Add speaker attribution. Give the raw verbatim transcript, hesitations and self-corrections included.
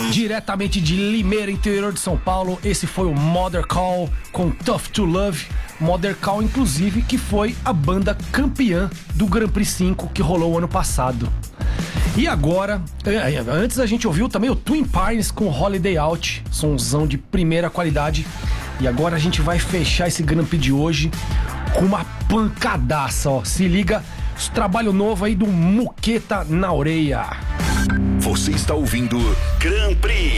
Speaker 1: Diretamente de Limeira, interior de São Paulo, esse foi o Mother Call com Tough to Love. Mother Call, inclusive, que foi a banda campeã do Grand Prix cinco que rolou ano passado. E agora, antes a gente ouviu também o Twin Pines com Holiday Out, sonzão de primeira qualidade. E agora a gente vai fechar esse Grand Prix de hoje com uma pancadaça, ó. Se liga, esse trabalho novo aí do Muqueta na Orelha.
Speaker 2: Você está ouvindo Grand Prix.